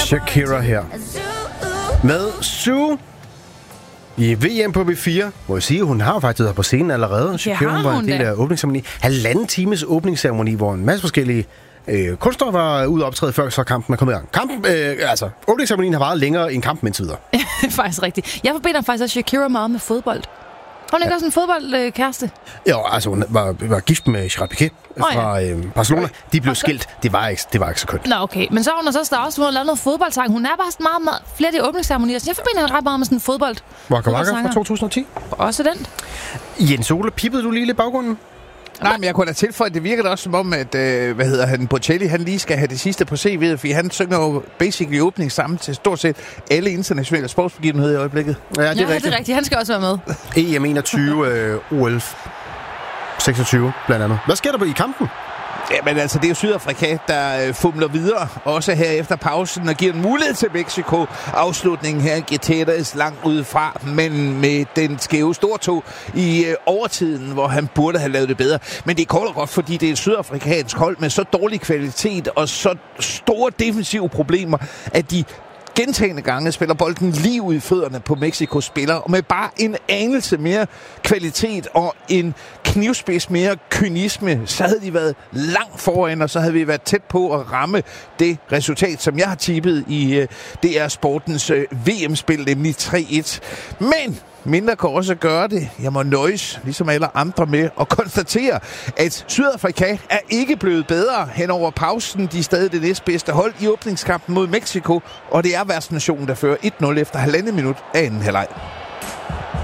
Shakira her. Med Sue i VM på B4. Må jeg sige, hun har faktisk været på scenen allerede. Shakira var en del af åbningsceremoni. 1,5 times åbningsceremoni, hvor en masse forskellige kunstnere var ude og optræde før så kampen er kommet i gang. Åbningsceremonien har varet længere end kampen indtil videre. Faktisk rigtigt. Jeg forbinder faktisk også Shakira meget med fodbold. Hun er ikke også en fodboldkæreste? Jo, altså hun var gift med Gerard Piqué fra Barcelona. De blev skilt. Det var ikke så kønt. Nå, okay. Men så har hun også lavet noget fodboldsang. Hun er bare sådan meget flere af de åbningsceremonier, så jeg forbinder hende ret meget med sådan en fodbold. Waka Waka fra 2010. Også den. Jens Ole, pippede du lige lidt baggrunden? Nej, men jeg kunne da tilføje, det virker da også som om, at, Bocelli, han lige skal have det sidste på CV'et, fordi han synger jo basically åbning sammen til stort set alle internationale sportsbegivenheder i øjeblikket. Ja, det er rigtigt. Han skal også være med. EM 21, OL 26 blandt andet. Hvad sker der i kampen? Jamen altså, det er jo Sydafrika, der fumler videre, også her efter pausen, og giver en mulighed til Mexico. Afslutningen her, Gutierrez langt udefra, men med den skæve stortog i overtiden, hvor han burde have lavet det bedre. Men det er kort og godt, fordi det er et sydafrikansk hold med så dårlig kvalitet og så store defensive problemer, at de gentagne gange spiller bolden lige ud i fødderne på Mexikos spillere, og med bare en anelse mere kvalitet og en knivspids mere kynisme, så havde de været langt foran, og så havde vi været tæt på at ramme det resultat, som jeg har tippet i DR Sportens VM-spil, nemlig 3-1. Men mindre kan også gøre det. Jeg må nøjes, ligesom alle andre, med at konstatere, at Sydafrika er ikke blevet bedre hen over pausen. De er stadig det næstbedste hold i åbningskampen mod Mexico, og det er værtsnationen, der fører 1-0 efter 1,5 minut af anden halvleg.